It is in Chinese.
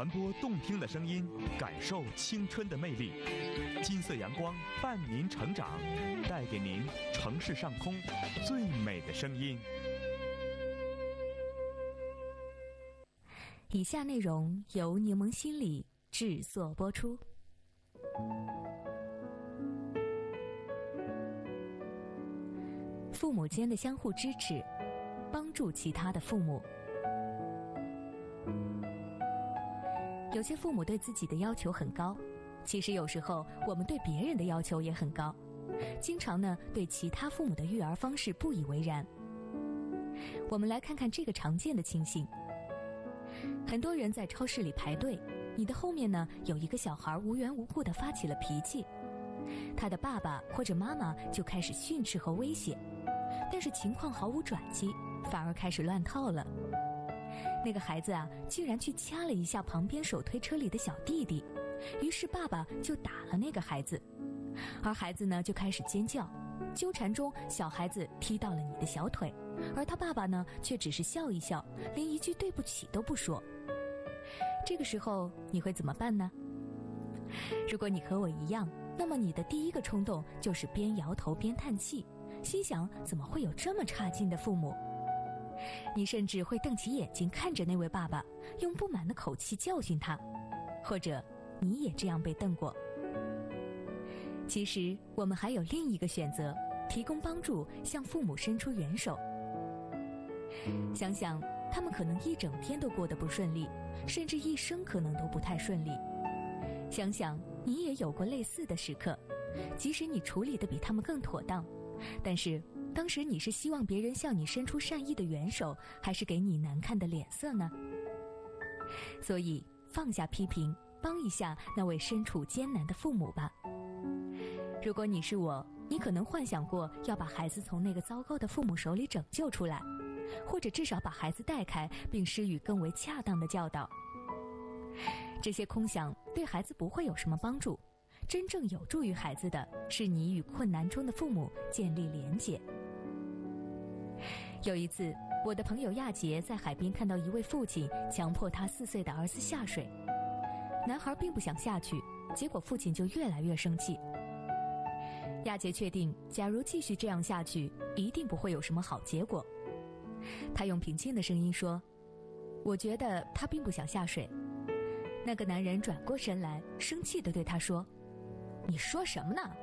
传播动听的声音，感受青春的魅力。金色阳光伴您成长，带给您城市上空最美的声音。 以下内容由柠檬心理制作播出。父母间的相互支持，帮助其他的父母。有些父母对自己的要求很高，其实有时候我们对别人的要求也很高，经常呢对其他父母的育儿方式不以为然。我们来看看这个常见的情形。很多人在超市里排队，你的后面呢有一个小孩无缘无故地发起了脾气，他的爸爸或者妈妈就开始训斥和威胁，但是情况毫无转机，反而开始乱套了。那个孩子啊，居然去掐了一下旁边手推车里的小弟弟，于是爸爸就打了那个孩子，而孩子呢就开始尖叫，纠缠中小孩子踢到了你的小腿，而他爸爸呢却只是笑一笑，连一句对不起都不说。这个时候你会怎么办呢？如果你和我一样，那么你的第一个冲动就是边摇头边叹气，心想怎么会有这么差劲的父母。你甚至会瞪起眼睛看着那位爸爸，用不满的口气教训他，或者你也这样被瞪过。其实我们还有另一个选择，提供帮助，向父母伸出援手。想想他们可能一整天都过得不顺利，甚至一生可能都不太顺利。想想你也有过类似的时刻，即使你处理得比他们更妥当，但是当时你是希望别人向你伸出善意的援手，还是给你难看的脸色呢？所以放下批评，帮一下那位身处艰难的父母吧。如果你是我，你可能幻想过要把孩子从那个糟糕的父母手里拯救出来，或者至少把孩子带开，并施予更为恰当的教导。这些空想对孩子不会有什么帮助，真正有助于孩子的是你与困难中的父母建立连结。有一次，我的朋友亚杰在海边看到一位父亲强迫他4岁的儿子下水，男孩并不想下去，结果父亲就越来越生气。亚杰确定，假如继续这样下去，一定不会有什么好结果。他用平静的声音说：“我觉得他并不想下水。”那个男人转过身来，生气地对他说：“你说什么呢？